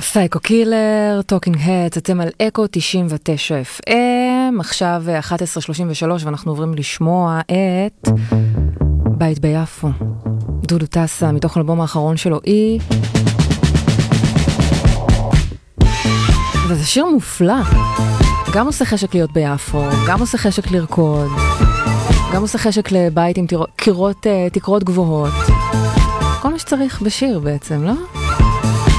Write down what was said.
סייקו קילר, טוקינג הדס, אתם על אקו 99 FM, עכשיו 11:33 ואנחנו עוברים לשמוע את בית ביפו, דודו טסה, מתוך האלבום האחרון שלו, וזה שיר מופלא, גם עושה חשק להיות ביפו, גם עושה חשק לרקוד, גם עושה חשק לבית עם תקרות גבוהות, כל מה שצריך בשיר בעצם, לא?